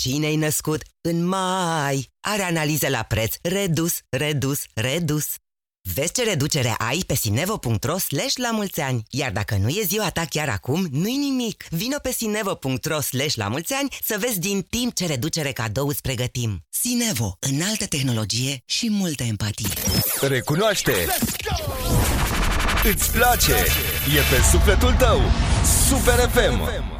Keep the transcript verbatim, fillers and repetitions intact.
Cine-i născut în mai are analiză la preț redus, redus, redus. Vezi ce reducere ai pe sinevo punct ro slash la mulți ani. Iar dacă nu e ziua ta chiar acum, nu-i nimic. Vino pe sinevo punct ro slash la mulți ani să vezi din timp ce reducere cadou îți pregătim. Sinevo, înaltă tehnologie și multă empatie. Recunoaște! Îți place! E pe sufletul tău! Super F M!